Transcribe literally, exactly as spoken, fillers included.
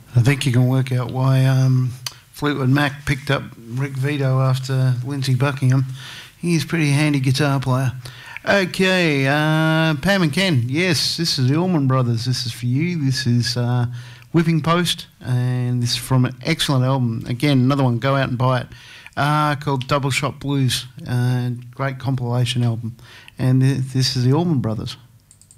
I think you can work out why um, Fleetwood Mac picked up Rick Vito after Lindsey Buckingham. He's a pretty handy guitar player. Okay, uh, Pam and Ken, yes, this is the Allman Brothers. This is for you. This is uh, Whipping Post, and this is from an excellent album. Again, another one, go out and buy it, uh, called Double Shot Blues. Uh, great compilation album. And th- this is the Allman Brothers.